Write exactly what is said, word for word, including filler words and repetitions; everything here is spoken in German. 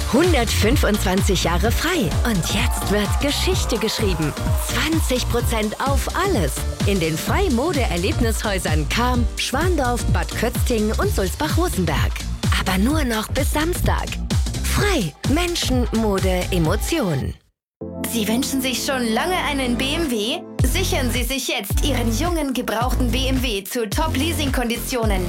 hundertfünfundzwanzig Jahre frei. Und jetzt wird Geschichte geschrieben. zwanzig Prozent auf alles. In den Frei-Mode-Erlebnishäusern Cham, Schwandorf, Bad Kötzting und Sulzbach-Rosenberg. Aber nur noch bis Samstag. Frei. Menschen, Mode, Emotion. Sie wünschen sich schon lange einen B M W? Sichern Sie sich jetzt Ihren jungen, gebrauchten B M W zu Top-Leasing-Konditionen.